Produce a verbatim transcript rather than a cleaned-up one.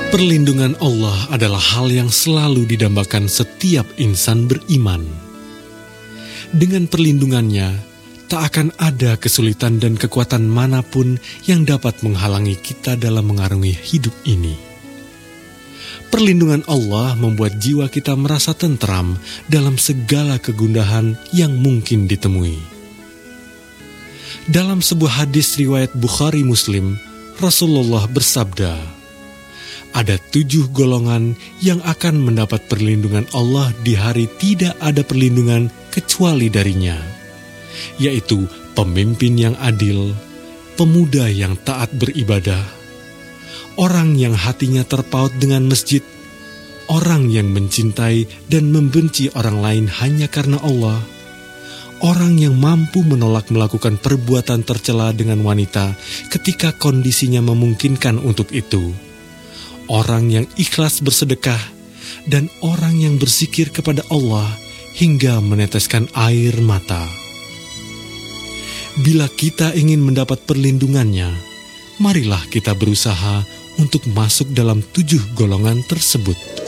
Perlindungan Allah adalah hal yang selalu didambakan setiap insan beriman. Dengan perlindungannya, tak akan ada kesulitan dan kekuatan manapun yang dapat menghalangi kita dalam mengarungi hidup ini. Perlindungan Allah membuat jiwa kita merasa tentram dalam segala kegundahan yang mungkin ditemui. Dalam sebuah hadis riwayat Bukhari Muslim, Rasulullah bersabda, ada tujuh golongan yang akan mendapat perlindungan Allah di hari tidak ada perlindungan kecuali darinya, yaitu pemimpin yang adil, pemuda yang taat beribadah, orang yang hatinya terpaut dengan masjid, orang yang mencintai dan membenci orang lain hanya karena Allah, orang yang mampu menolak melakukan perbuatan tercela dengan wanita ketika kondisinya memungkinkan untuk itu, orang yang ikhlas bersedekah, dan orang yang berzikir kepada Allah hingga meneteskan air mata. Bila kita ingin mendapat perlindungannya, marilah kita berusaha untuk masuk dalam tujuh golongan tersebut.